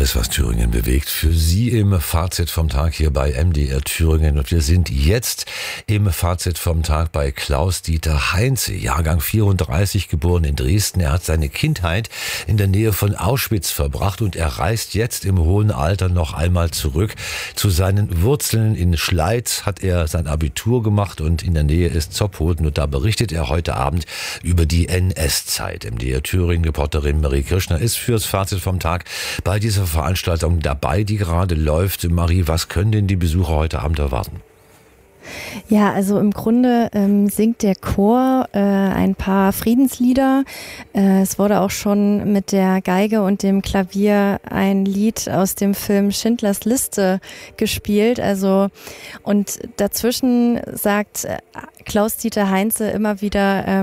Alles, was Thüringen bewegt, für Sie im Fazit vom Tag hier bei MDR Thüringen. Und wir sind jetzt im Fazit vom Tag bei Klaus-Dieter Heinze, Jahrgang 34, geboren in Dresden. Er hat seine Kindheit in der Nähe von Auschwitz verbracht und er reist jetzt im hohen Alter noch einmal zurück zu seinen Wurzeln. In Schleiz hat er sein Abitur gemacht und in der Nähe ist Zopphoten und da berichtet er heute Abend über die NS-Zeit. MDR Thüringen-Reporterin Marie Kirschner ist fürs Fazit vom Tag bei dieser Veranstaltung dabei, die gerade läuft. Marie, was können denn die Besucher heute Abend erwarten? Ja, also im Grunde singt der Chor ein paar Friedenslieder. Es wurde auch schon mit der Geige und dem Klavier ein Lied aus dem Film Schindlers Liste gespielt. Also und dazwischen sagt Klaus-Dieter Heinze immer wieder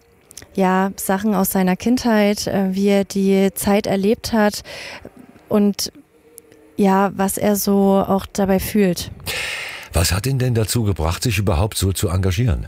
Sachen aus seiner Kindheit, wie er die Zeit erlebt hat und ja, was er so auch dabei fühlt. Was hat ihn denn dazu gebracht, sich überhaupt so zu engagieren?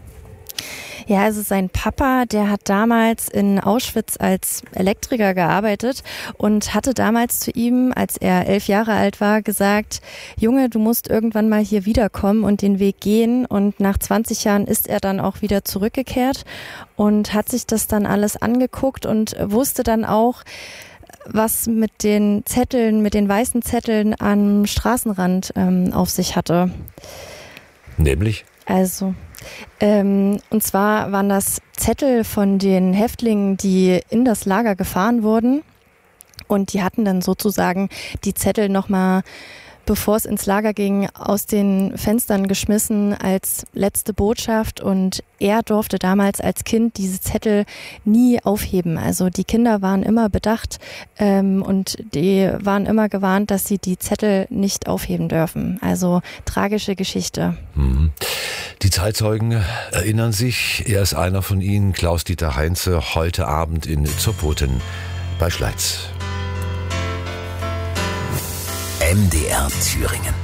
Ja, also sein Papa, der hat damals in Auschwitz als Elektriker gearbeitet und hatte damals zu ihm, als er 11 Jahre alt war, gesagt, Junge, du musst irgendwann mal hier wiederkommen und den Weg gehen. Und nach 20 Jahren ist er dann auch wieder zurückgekehrt und hat sich das dann alles angeguckt und wusste dann auch, was mit den Zetteln, mit den weißen Zetteln am Straßenrand auf sich hatte. Nämlich? Also, und zwar waren das Zettel von den Häftlingen, die in das Lager gefahren wurden. Und die hatten dann sozusagen die Zettel nochmal, bevor es ins Lager ging, aus den Fenstern geschmissen als letzte Botschaft. Und er durfte damals als Kind diese Zettel nie aufheben. Also die Kinder waren immer bedacht und die waren immer gewarnt, dass sie die Zettel nicht aufheben dürfen. Also tragische Geschichte. Die Zeitzeugen erinnern sich, er ist einer von ihnen, Klaus-Dieter Heinze, heute Abend in Zopphoten bei Schleiz. MDR Thüringen.